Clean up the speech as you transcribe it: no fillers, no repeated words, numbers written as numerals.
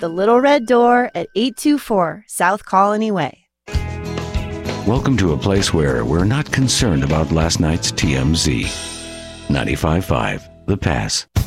The Little Red Door at 824 South Colony Way. Welcome to a place where we're not concerned about last night's TMZ. 95.5 The Pass.